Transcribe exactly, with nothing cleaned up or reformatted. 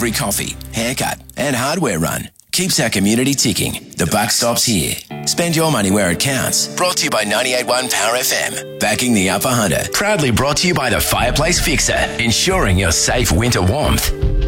every coffee, haircut and hardware run keeps our community ticking. The buck stops here. Spend your money where it counts. Brought to you by ninety-eight point one Power F M. Backing the Upper Hunter. Proudly brought to you by the Fireplace Fixer, ensuring your safe winter warmth.